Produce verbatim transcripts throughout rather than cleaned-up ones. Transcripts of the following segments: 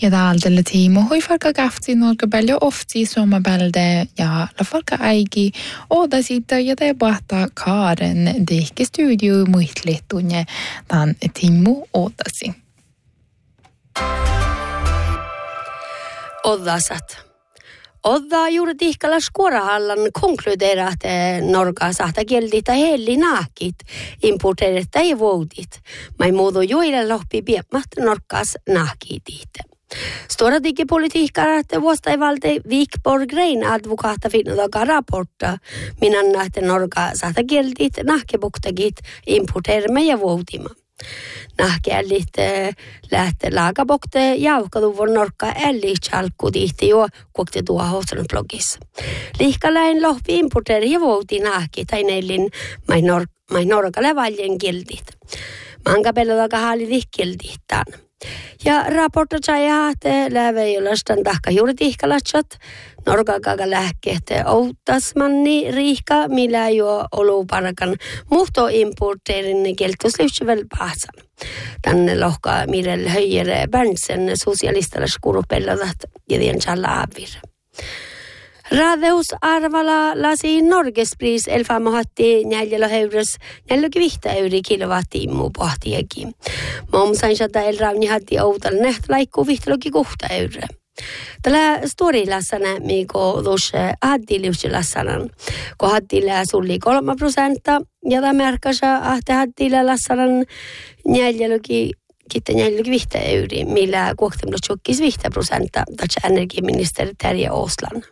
Ja täältä tiimo hui farka gafti norka paljon ofti soma bälde ja la farka aigi oda siitä ja te bahta Karen dihke studio muitlettunne tan timu odasi. Odasat. Odda juuri tihkalla skuorahallan konkludeera, että Norga sahta kieltä helli naakit, importeeretta ei voudit. Mai muudu joille lohpi piemmat Norgas naakit itse. Stora digipolitiikkaa, että vuostaivalde Vikborg-Grein advokaata finnodaga raportta, minä nähtä Norga sahta kieltä naakebuktegit importeerme ja voudima. Nahkeällit lähtee laakabokte jauhkaduvon norkka älli chalkkudihti jo kuokte tuo hohtanut blogissa. Lihkaläin lohpi importeeri ja vouti nahki tai neillin mai, nor, mai norkalle valjen kildit. Mankapellodaga hallidih kildihtaan. Ja raportta sai ahte läveijolastan tahka juuri tihkalatsat. Norgakaga lähkeet outasmanni riihka, millä jo oluparakan muhto importeerin keltuslyhtsövel pahsan. Tänne lohka Mirel Höjer Berntsen sosialistalas kurupelladat ja tien challa avir. Radeus arvala lasi Norgespris elfamohatti neljällä heures neljäkymmentä euri kilowattimmu pohtiakin. Momsain sata elrauni hatti outal nehtlaikku vihtaloki kuhta eure. Tällä storilassana, mikä tuossa hattiliusilassanan, kun hattilla sulli kolme prosenttia, ja tämä merkkaa, että hattilla lassanan neljälläkin Kiitos neljäkymmentä euri, millä kuoktemalla tjokkis viisi prosenttia, tässä energiaministeri Terje Oslan.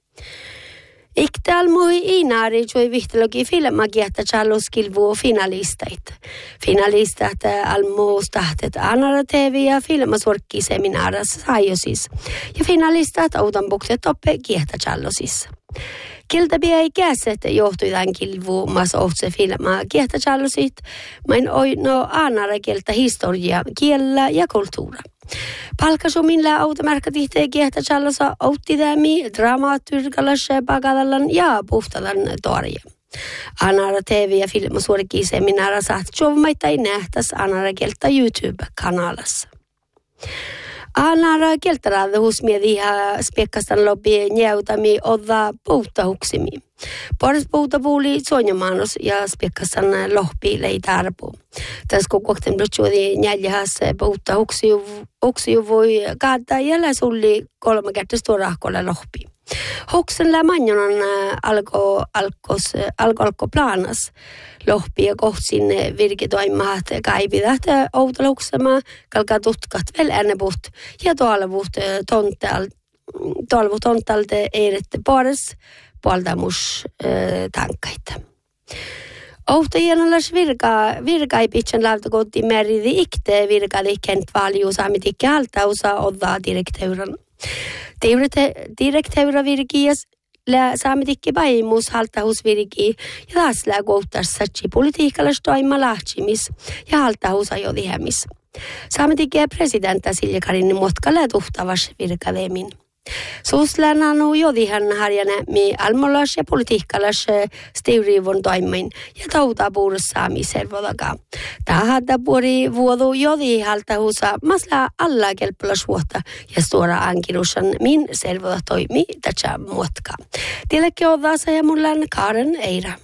Iktal mui inaari joi vihtalogi filmagietta challoskilvu finalistait. Finalistat almuus tahtet anara T V ja filmasorkki seminaaras saiosis. Ja finalistat autan bukset toppe kiehtä challosis. Kiltä ei käset johtui tämän kilvu mas ohtse filmaa kiehtä challosit, main oi no anara kieltä historia, kiellä ja kulttuura. Palkasumilla automarkkatihteen kiehtä challosa outtidämi dramaturgalas pagadallan ja puhtalan torja. Anara T V ja filmasuorikki seminaara saat jovmaittain nähtäs anara kieltä YouTube-kanalassa. Anara kieltäraade husmiedi ja spekkastan lobby njäutami odda puhuttahuksimi. Paras puhuttapuuli sonjamanos ja spekkastan lohpi leitarpu. Tässä kun kohten blutsuodi njäljähäs puhuttahuksiu voi kaattaa jäljä sulli kolme kertaa stuorahkolle lohpi. Hoksen lämänjonan alko alkos alko alko planas lohpi ja kohtsin virketoimahat kaipidät outoluksema kalka tutkat vel ennebut ja toalvut tontal toalvut tontalte eiret pares puoltamus tankkaita. Ohtajanallas virka virkaipitsen lautakotti meridi ikte virkali kent valju saamitikki haltausa odda direkteuran. Direkteura virkias lä saamitikki paimus haltahus virki ja taas lä kohtas satsi politiikalas toima lahtimis ja haltahus ajodihämis. Saamitikki presidentta Silja Karin muotka lä tuhtavas virkavemin. Suuslänanu jodihan harjana mi almolas ja politiikkalas steurivon toimin ja tauta puurussaami servodaga. Tahada puori vuodu jodi haltahusa masla alla kelppolas vuotta ja suora ankirusan min servoda toimi tätä muotka. Tielläkin on vasa ja mullan Karen Eira.